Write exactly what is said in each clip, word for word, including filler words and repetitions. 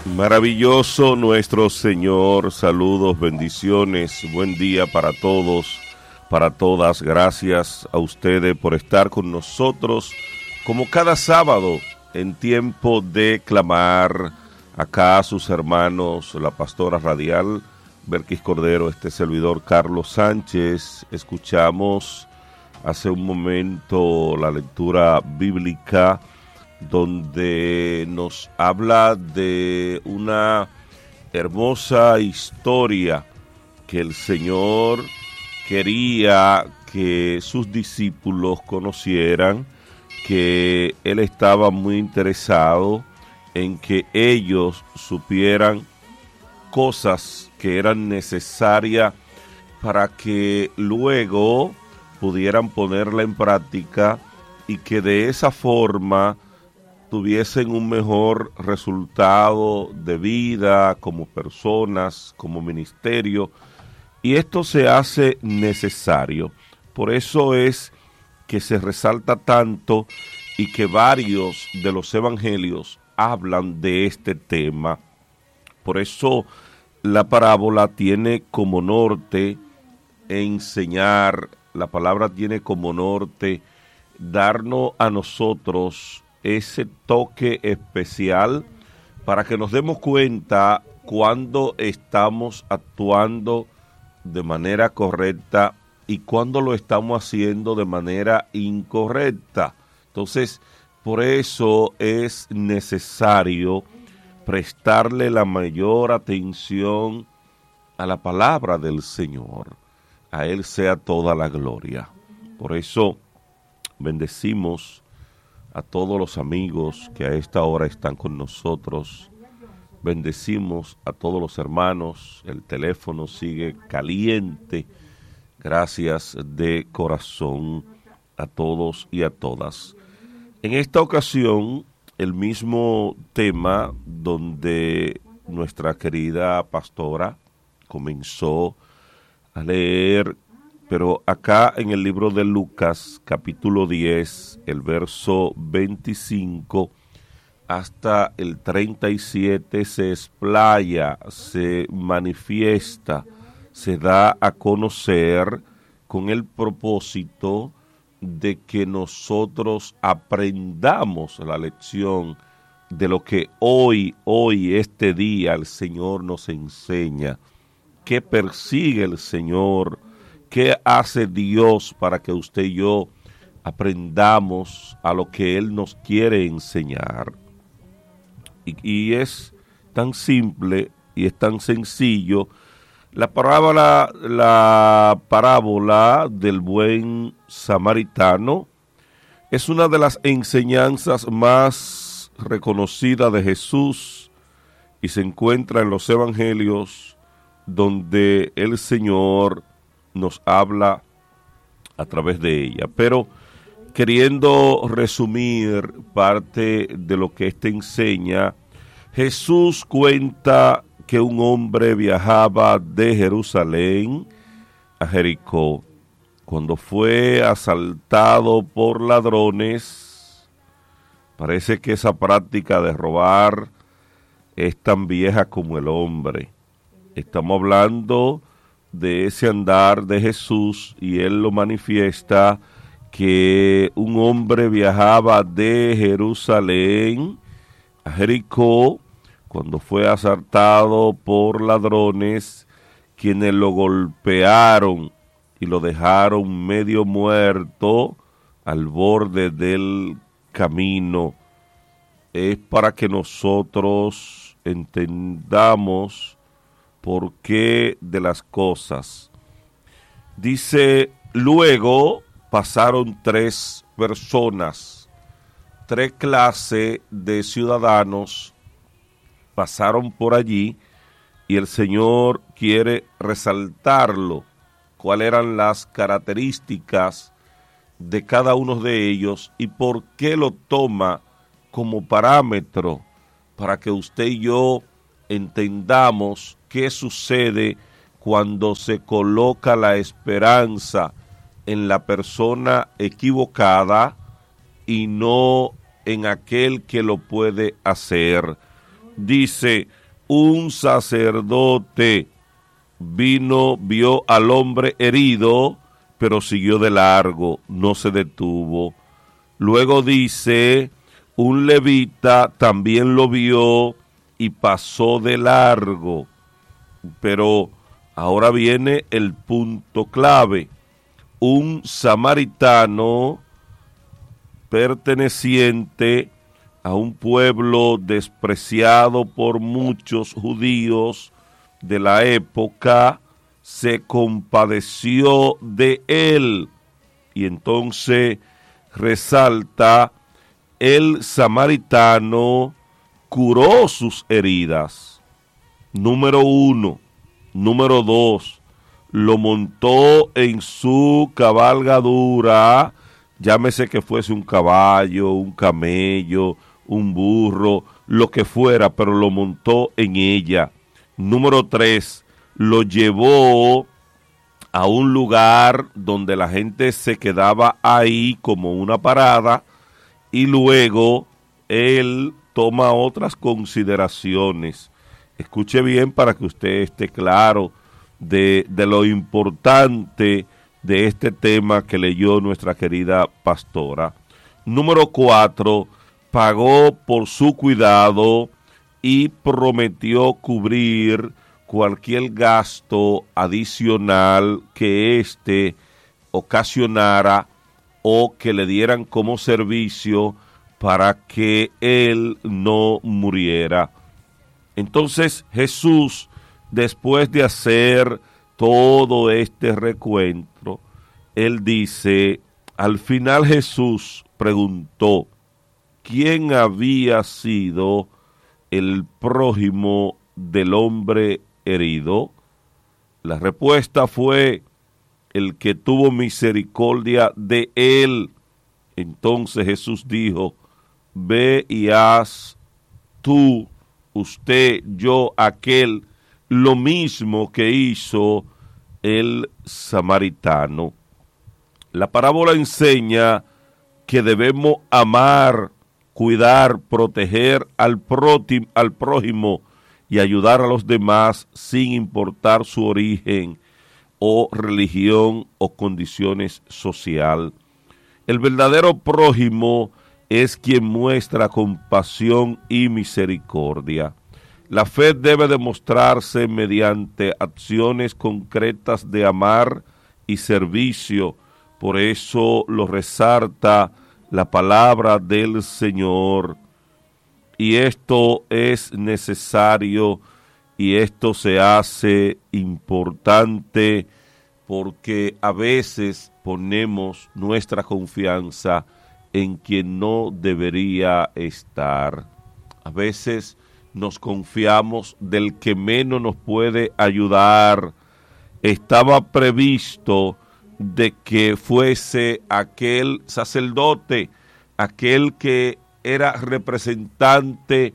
Maravilloso nuestro Señor, saludos, bendiciones, buen día para todos, para todas. Gracias a ustedes por estar con nosotros como cada sábado en tiempo de clamar. Acá a sus hermanos, la pastora radial Berkis Cordero, este servidor Carlos Sánchez. Escuchamos hace un momento la lectura bíblica donde nos habla de una hermosa historia que el Señor quería que sus discípulos conocieran, que Él estaba muy interesado en que ellos supieran cosas que eran necesarias para que luego pudieran ponerla en práctica y que de esa forma tuviesen un mejor resultado de vida como personas, como ministerio, y esto se hace necesario. Por eso es que se resalta tanto y que varios de los evangelios hablan de este tema. Por eso la parábola tiene como norte enseñar, la palabra tiene como norte darnos a nosotros ese toque especial para que nos demos cuenta cuando estamos actuando de manera correcta y cuando lo estamos haciendo de manera incorrecta. Entonces, por eso es necesario prestarle la mayor atención a la palabra del Señor. A Él sea toda la gloria. Por eso bendecimos a todos los amigos que a esta hora están con nosotros. Bendecimos a todos los hermanos. El teléfono sigue caliente. Gracias de corazón a todos y a todas. En esta ocasión, el mismo tema donde nuestra querida pastora comenzó a leer, pero acá en el libro de Lucas, capítulo diez, el verso veinticinco hasta el treinta y siete, se explaya, se manifiesta, se da a conocer con el propósito de que nosotros aprendamos la lección de lo que hoy, hoy, este día, el Señor nos enseña. ¿Qué persigue el Señor? ¿Qué hace Dios para que usted y yo aprendamos a lo que Él nos quiere enseñar? Y, y es tan simple y es tan sencillo. La parábola, la parábola del buen samaritano es una de las enseñanzas más reconocidas de Jesús y se encuentra en los evangelios donde el Señor nos habla a través de ella. Pero queriendo resumir parte de lo que éste enseña, Jesús cuenta que un hombre viajaba de Jerusalén a Jericó. Cuando fue asaltado por ladrones, parece que esa práctica de robar es tan vieja como el hombre. Estamos hablando de ese andar de Jesús y Él lo manifiesta, que un hombre viajaba de Jerusalén a Jericó cuando fue asaltado por ladrones, quienes lo golpearon y lo dejaron medio muerto al borde del camino. Es para que nosotros entendamos por qué de las cosas. Dice, luego pasaron tres personas, tres clases de ciudadanos pasaron por allí y el Señor quiere resaltarlo, cuáles eran las características de cada uno de ellos y por qué lo toma como parámetro para que usted y yo entendamos qué sucede cuando se coloca la esperanza en la persona equivocada y no en aquel que lo puede hacer. Dice, un sacerdote vino, vio al hombre herido, pero siguió de largo, no se detuvo. Luego dice, un levita también lo vio y pasó de largo. Pero ahora viene el punto clave. Un samaritano perteneciente a un pueblo despreciado por muchos judíos de la época, se compadeció de él. Y entonces resalta, el samaritano curó sus heridas. Número uno. Número dos, lo montó en su cabalgadura, llámese que fuese un caballo, un camello, un burro, lo que fuera, pero lo montó en ella. Número tres, lo llevó a un lugar donde la gente se quedaba ahí como una parada y luego él toma otras consideraciones. Escuche bien para que usted esté claro de, de lo importante de este tema que leyó nuestra querida pastora. Número cuatro, pagó por su cuidado y prometió cubrir cualquier gasto adicional que éste ocasionara o que le dieran como servicio para que él no muriera. Entonces Jesús, después de hacer todo este recuento, él dice, al final Jesús preguntó, ¿quién había sido el prójimo del hombre herido? La respuesta fue, el que tuvo misericordia de él. Entonces Jesús dijo, ve y haz tú, usted, yo, aquel, lo mismo que hizo el samaritano. La parábola enseña que debemos amar, cuidar, proteger al, prótim, al prójimo y ayudar a los demás sin importar su origen o religión o condiciones social. El verdadero prójimo es quien muestra compasión y misericordia. La fe debe demostrarse mediante acciones concretas de amar y servicio. Por eso lo resalta la palabra del Señor. Y esto es necesario y esto se hace importante porque a veces ponemos nuestra confianza en quien no debería estar. A veces nos confiamos del que menos nos puede ayudar. Estaba previsto de que fuese aquel sacerdote, aquel que era representante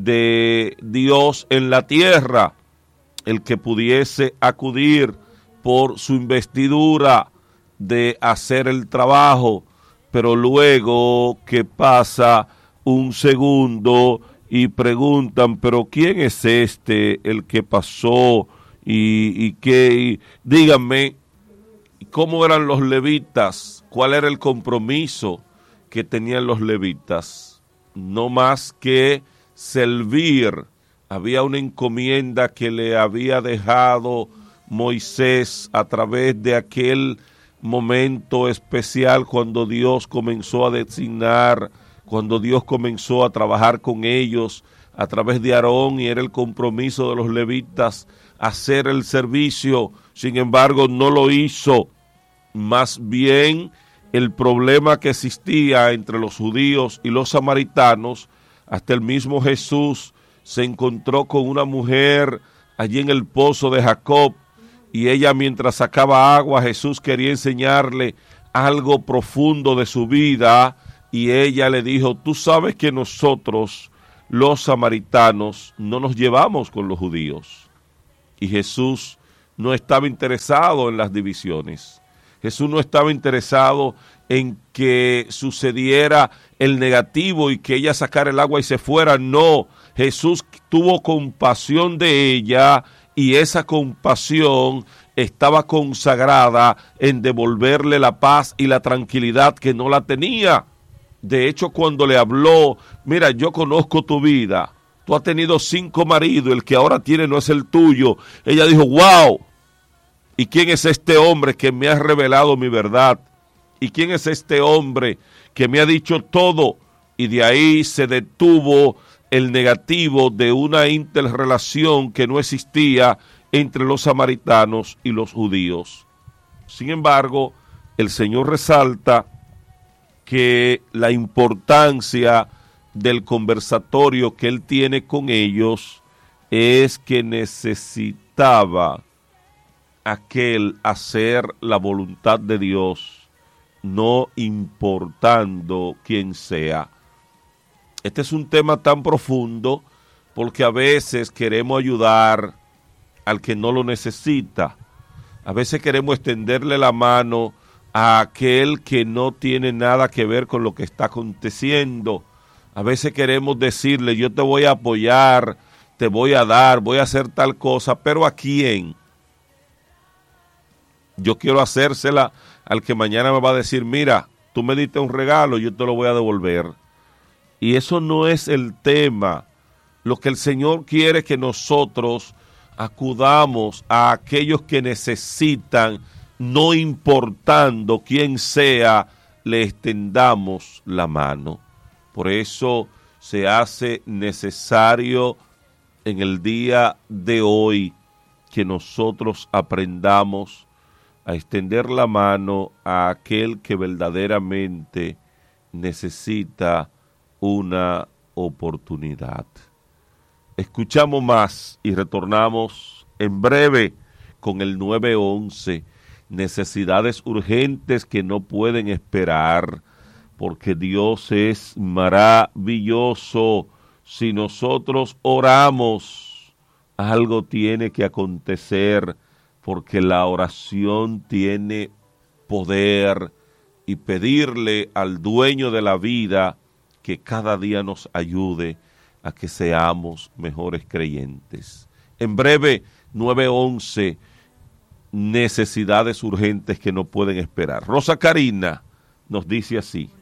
de Dios en la tierra, el que pudiese acudir por su investidura de hacer el trabajo, pero luego que pasa un segundo y preguntan, pero ¿quién es este el que pasó? Y, y qué, y, díganme, ¿cómo eran los levitas? ¿Cuál era el compromiso que tenían los levitas? No más que servir. Había una encomienda que le había dejado Moisés a través de aquel momento especial cuando Dios comenzó a designar, cuando Dios comenzó a trabajar con ellos a través de Aarón, y era el compromiso de los levitas hacer el servicio. Sin embargo, no lo hizo. Más bien, el problema que existía entre los judíos y los samaritanos, hasta el mismo Jesús se encontró con una mujer allí en el pozo de Jacob, y ella, mientras sacaba agua, Jesús quería enseñarle algo profundo de su vida, y ella le dijo, tú sabes que nosotros, los samaritanos, no nos llevamos con los judíos. Y Jesús no estaba interesado en las divisiones. Jesús no estaba interesado en que sucediera el negativo y que ella sacara el agua y se fuera. No, Jesús tuvo compasión de ella y esa compasión estaba consagrada en devolverle la paz y la tranquilidad que no la tenía. De hecho, cuando le habló, mira, yo conozco tu vida, tú has tenido cinco maridos, el que ahora tiene no es el tuyo. Ella dijo, wow, ¿y quién es este hombre que me ha revelado mi verdad? ¿Y quién es este hombre que me ha dicho todo? Y de ahí se detuvo el negativo de una interrelación que no existía entre los samaritanos y los judíos. Sin embargo, el Señor resalta que la importancia del conversatorio que él tiene con ellos es que necesitaba aquel hacer la voluntad de Dios, no importando quién sea. Este es un tema tan profundo porque a veces queremos ayudar al que no lo necesita. A veces queremos extenderle la mano a aquel que no tiene nada que ver con lo que está aconteciendo. A veces queremos decirle, yo te voy a apoyar, te voy a dar, voy a hacer tal cosa, pero ¿a quién? Yo quiero hacérsela al que mañana me va a decir, mira, tú me diste un regalo, yo te lo voy a devolver. Y eso no es el tema. Lo que el Señor quiere es que nosotros acudamos a aquellos que necesitan, no importando quién sea, le extendamos la mano. Por eso se hace necesario en el día de hoy que nosotros aprendamos a extender la mano a aquel que verdaderamente necesita una oportunidad. Escuchamos más y retornamos en breve con el nueve once, necesidades urgentes que no pueden esperar, porque Dios es maravilloso. Si nosotros oramos, algo tiene que acontecer, porque la oración tiene poder, y pedirle al dueño de la vida que cada día nos ayude a que seamos mejores creyentes. En breve, nueve once, necesidades urgentes que no pueden esperar. Rosa Karina nos dice así.